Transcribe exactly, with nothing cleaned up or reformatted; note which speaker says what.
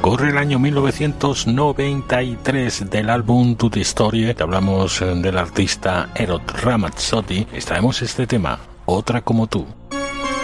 Speaker 1: Corre el año mil novecientos noventa y tres, del álbum Tutti Storie. Hablamos del artista Eros Ramazzotti. Extraemos este tema, Otra como tú.